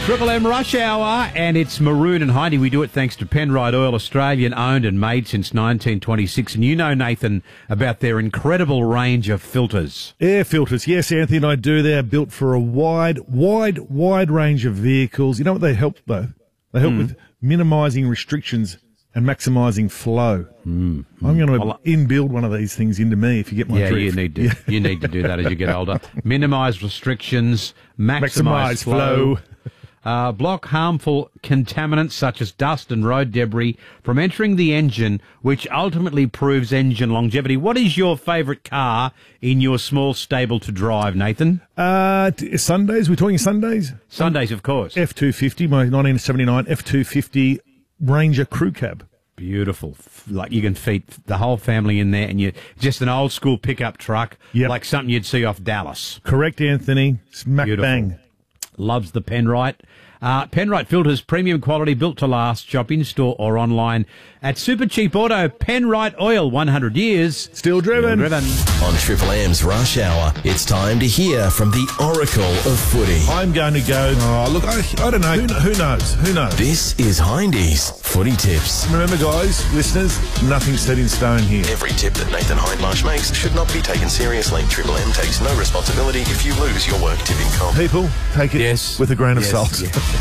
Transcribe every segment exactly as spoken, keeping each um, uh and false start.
Triple M Rush Hour, and it's Maroon and Heidi. We do it thanks to Penrite Oil, Australian owned and made since nineteen twenty-six. And you know, Nathan, about their incredible range of filters. Air filters, yes, Anthony and I do. They're built for a wide, wide, wide range of vehicles. You know what they help, though? They help mm. with minimising restrictions and maximising flow. Mm. I'm going to inbuild one of these things into me, if you get my yeah, drift. you need to. You need to do that as you get older. Minimise restrictions, maximise, maximise flow. flow. Uh, block harmful contaminants such as dust and road debris from entering the engine, which ultimately proves engine longevity. What is your favourite car in your small stable to drive, Nathan? Uh, Sundays? We're talking Sundays? Sundays, of course. F two fifty, my nineteen seventy-nine F two fifty Ranger crew cab. Beautiful. Like you can fit the whole family in there, and you just an old school pickup truck, yep. like something you'd see off Dallas. Correct, Anthony. Smack Beautiful. Bang. Loves the Penrite. Uh, Penrite filters, premium quality, built to last. Shop in-store or online at Super Cheap Auto. Penrite Oil, one hundred years. Still driven. Still driven. On Triple M's Rush Hour, it's time to hear from the Oracle of Footy. I'm going to go, oh, look, I, I don't know. Who, who knows? Who knows? This is Hindy's Footy Tips. Remember, guys, listeners, nothing's set in stone here. Every tip that Nathan Hindmarsh makes should not be taken seriously. Triple M takes no responsibility if you lose your work tipping comp. People, take it yes. with a grain of yes. salt. Yes.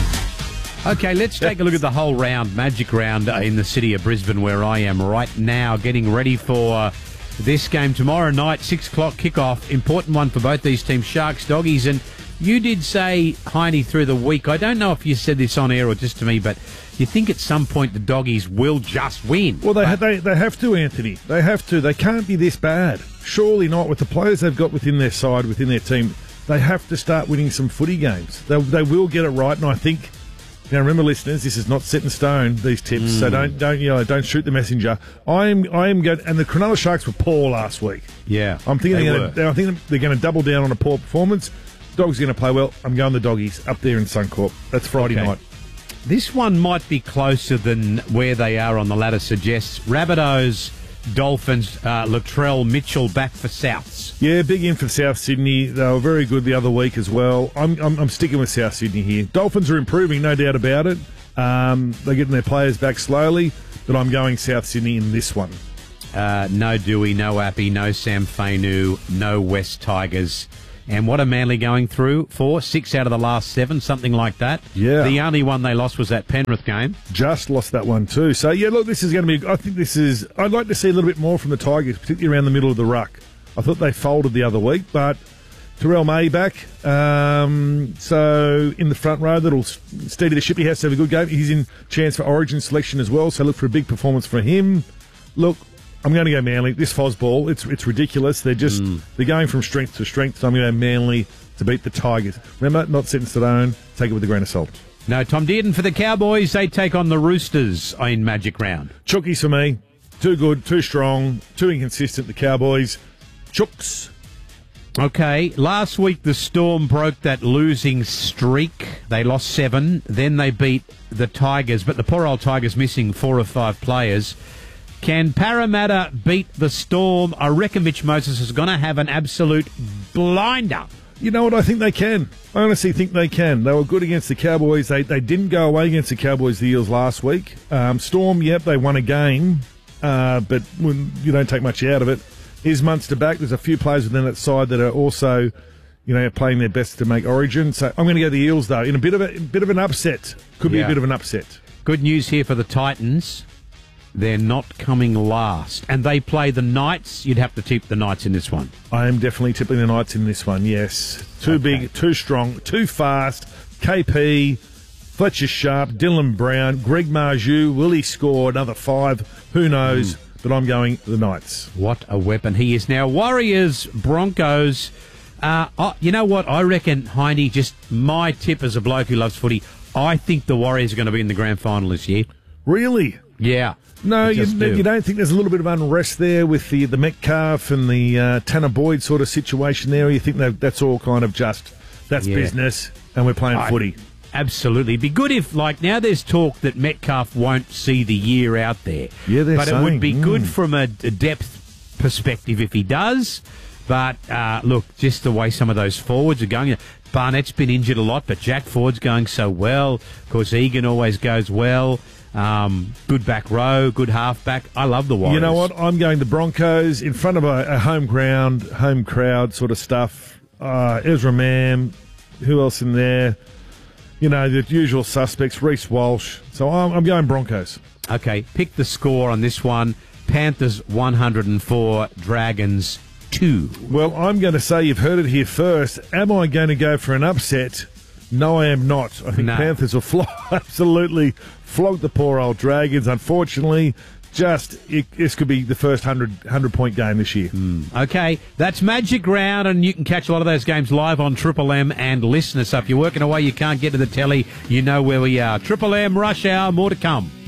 Mm. Okay, let's take a look at the whole round, Magic Round in the city of Brisbane, where I am right now, getting ready for uh, this game tomorrow night, six o'clock kickoff. Important one for both these teams, Sharks, Doggies. And you did say, Heine, through the week, I don't know if you said this on air or just to me, but you think at some point the Doggies will just win. Well, they, but- they, they have to, Anthony. They have to. They can't be this bad. Surely not. With the players they've got within their side, within their team, they have to start winning some footy games. They, they will get it right, and I think... Now, remember, listeners, this is not set in stone, these tips, mm. so don't don't you know, don't shoot the messenger. I'm I am going, and the Cronulla Sharks were poor last week. Yeah, I'm thinking they they're gonna, I think they're going to double down on a poor performance. Dogs are going to play well. I'm going the Doggies up there in Suncorp. That's Friday okay. night. This one might be closer than where they are on the ladder suggests. Rabbitohs, Dolphins, uh, Latrell Mitchell back for Souths. Yeah, big in for South Sydney. They were very good the other week as well. I'm I'm, I'm sticking with South Sydney here. Dolphins are improving, no doubt about it. Um, they're getting their players back slowly, but I'm going South Sydney in this one. Uh, no Dewey, no Appy, no Sam Fainu, no West Tigers. And what are Manly going through? Four, six out of the last seven, something like that. Yeah. The only one they lost was that Penrith game. Just lost that one too. So, yeah, look, this is going to be... I think this is... I'd like to see a little bit more from the Tigers, particularly around the middle of the ruck. I thought they folded the other week, but Terrell May back. Um, so, in the front row, that'll steady the ship. He has to have a good game. He's in chance for Origin selection as well, so look for a big performance for him. Look... I'm going to go Manly. This Fosball, it's it's ridiculous. They're just mm. they're going from strength to strength. So I'm going to go Manly to beat the Tigers. Remember, not set in stone. Take it with a grain of salt. No, Tom Dearden for the Cowboys. They take on the Roosters in Magic Round. Chookies for me. Too good, too strong, too inconsistent. The Cowboys. Chooks. Okay, last week the Storm broke that losing streak. They lost seven. Then they beat the Tigers, but the poor old Tigers missing four or five players. Can Parramatta beat the Storm? I reckon Mitch Moses is going to have an absolute blinder. You know what? I think they can. I honestly think they can. They were good against the Cowboys. They they didn't go away against the Cowboys, the Eels, last week. Um, Storm, yep, they won a game, uh, but when you don't take much out of it. Here's Munster back. There's a few players within that side that are also, you know, playing their best to make Origin. So I'm going to go the Eels, though, in a bit of a, a bit of an upset. Could be yeah. a bit of an upset. Good news here for the Titans. They're not coming last. And they play the Knights. You'd have to tip the Knights in this one. I am definitely tipping the Knights in this one, yes. Too okay. big, too strong, too fast. K P, Fletcher Sharp, Dylan Brown, Greg Marju. Will he score another five? Who knows? Mm. But I'm going the Knights. What a weapon he is. Now, Warriors, Broncos. Uh, oh, you know what? I reckon, Heine, just my tip as a bloke who loves footy, I think the Warriors are going to be in the grand final this year. Really? Yeah. No, you, do. you don't think there's a little bit of unrest there with the, the Metcalf and the uh, Tanner Boyd sort of situation there? Or you think that that's all kind of just, that's yeah. business and we're playing I, footy? Absolutely. It'd be good if, like, now there's talk that Metcalf won't see the year out there. Yeah, they're But saying, it would be mm. good from a, a depth perspective if he does. But, uh, look, just the way some of those forwards are going. Barnett's been injured a lot, but Jack Ford's going so well. Of course, Egan always goes well. Um, good back row, good half back. I love the Warriors. You know what? I'm going the Broncos in front of a, a home ground, home crowd sort of stuff. Uh, Ezra Mam, who else in there? You know, the usual suspects, Reece Walsh. So I'm, I'm going Broncos. Okay, pick the score on this one. Panthers one hundred four, Dragons two. Well, I'm going to say you've heard it here first. Am I going to go for an upset? No, I am not. I think No. Panthers will flog, absolutely flog the poor old Dragons. Unfortunately, just it, this could be the first one hundred, one hundred point game this year. Okay, that's Magic Round, and you can catch a lot of those games live on Triple M and listen us. So if you're working away, you can't get to the telly, you know where we are. Triple M, Rush Hour, more to come.